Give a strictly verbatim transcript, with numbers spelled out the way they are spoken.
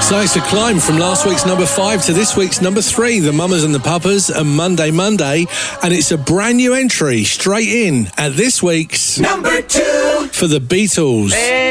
So it's a climb from last week's number five to this week's number three, The Mamas and the Papas and Monday Monday, and it's a brand new entry straight in at this week's number two for the Beatles. Hey.